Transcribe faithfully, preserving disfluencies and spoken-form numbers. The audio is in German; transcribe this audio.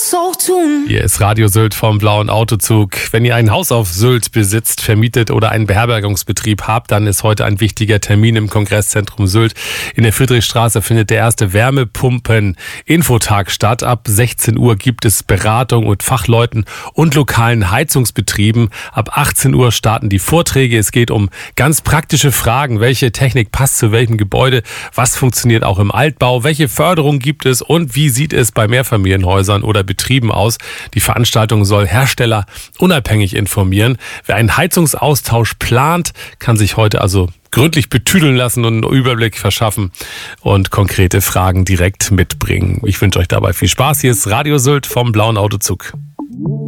so tun. Hier ist Radio Sylt vom Blauen Autozug. Wenn ihr ein Haus auf Sylt besitzt, vermietet oder einen Beherbergungsbetrieb habt, dann ist heute ein wichtiger Termin im Kongresszentrum Sylt. In der Friedrichstraße findet der erste Wärmepumpen-Infotag statt. Ab sechzehn Uhr gibt es Beratung mit Fachleuten und lokalen Heizungsbetrieben. Ab achtzehn Uhr starten die Vorträge. Es geht um ganz praktische Fragen. Welche Technik passt zu welchem Gebäude? Was funktioniert auch im Altbau? Welche Förderung gibt es? Und wie sieht es bei Mehrfamilienhäusern oder Betrieben aus? Die Veranstaltung soll Hersteller unabhängig informieren. Wer einen Heizungsaustausch plant, kann sich heute also gründlich betüdeln lassen und einen Überblick verschaffen und konkrete Fragen direkt mitbringen. Ich wünsche euch dabei viel Spaß. Hier ist Radio Sylt vom Blauen Autozug.